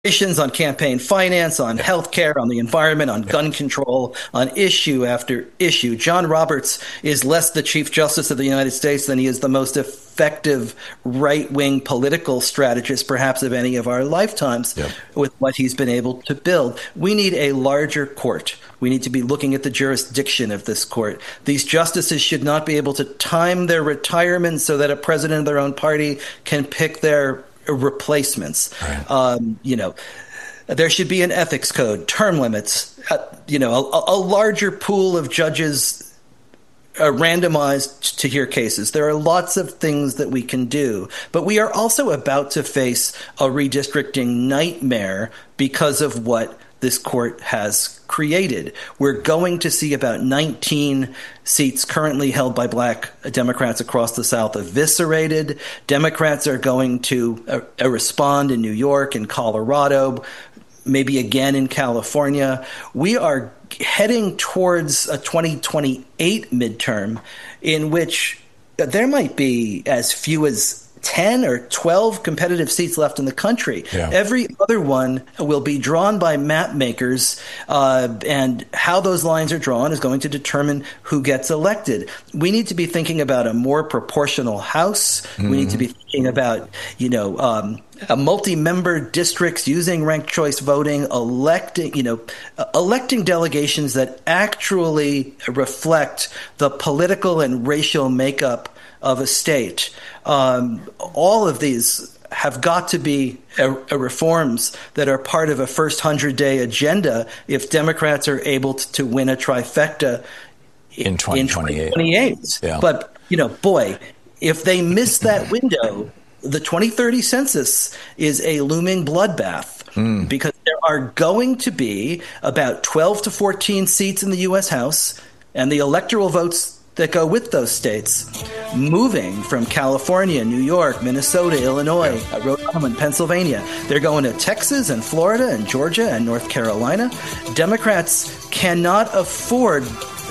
on campaign finance, on healthcare, on the environment, on gun control, on issue after issue. John Roberts is less the Chief Justice of the United States than he is the most effective right-wing political strategist, perhaps of any of our lifetimes, with what he's been able to build. We need a larger court. We need to be looking at the jurisdiction of this court. These justices should not be able to time their retirement so that a president of their own party can pick their replacements. Right. There should be an ethics code, term limits, a larger pool of judges randomized to hear cases. There are lots of things that we can do, but we are also about to face a redistricting nightmare because of what this court has created. We're going to see about 19 seats currently held by black Democrats across the South eviscerated. Democrats are going to respond in New York and Colorado, maybe again in California. We are heading towards a 2028 midterm in which there might be as few as 10 or 12 competitive seats left in the country. Yeah. Every other one will be drawn by map makers, and how those lines are drawn is going to determine who gets elected. We need to be thinking about a more proportional House. Mm-hmm. We need to be thinking about, multi-member districts using ranked choice voting, electing delegations that actually reflect the political and racial makeup of a state. All of these have got to be reforms that are part of a first 100-day agenda if Democrats are able to win a trifecta in 2028. Yeah. But, boy, if they miss that window, the 2030 census is a looming bloodbath because there are going to be about 12 to 14 seats in the U.S. House, and the electoral votes that go with those states moving from California, New York, Minnesota, Illinois, Rhode Island, Pennsylvania. They're going to Texas and Florida and Georgia and North Carolina. Democrats cannot afford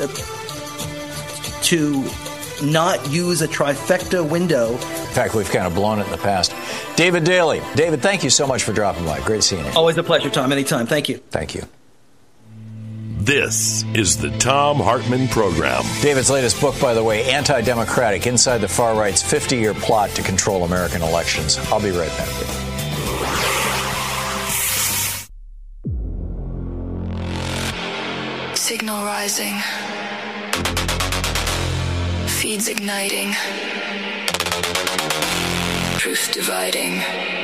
to not use a trifecta window. In fact, we've kind of blown it in the past. David Daley. David, thank you so much for dropping by. Great seeing you. Always a pleasure, Tom. Anytime. Thank you. Thank you. This is the Thom Hartmann Program. David's latest book, by the way, Anti-Democratic, Inside the Far Right's 50-Year Plot to Control American Elections. I'll be right back. Signal rising. Feeds igniting. Truth dividing.